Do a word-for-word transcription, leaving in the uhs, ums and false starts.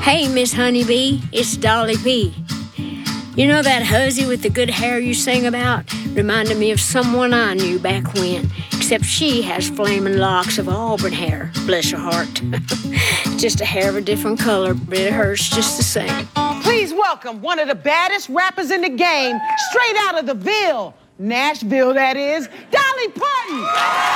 Hey, Miss Honeybee, it's Dolly P. You know that hussy with the good hair you sing about? Reminded me of someone I knew back when, except she has flaming locks of auburn hair, bless her heart. Just a hair of a different color, but it hurts just the same. Please welcome one of the baddest rappers in the game, straight out of the Ville, Nashville that is, Dolly Parton.